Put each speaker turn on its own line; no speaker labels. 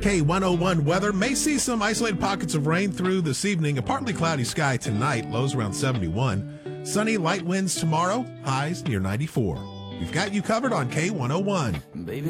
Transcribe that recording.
K101 weather may see some isolated pockets of rain through this evening. A partly cloudy sky tonight, lows around 71. Sunny, light winds tomorrow, highs near 94. We've got you covered on K101.
Baby.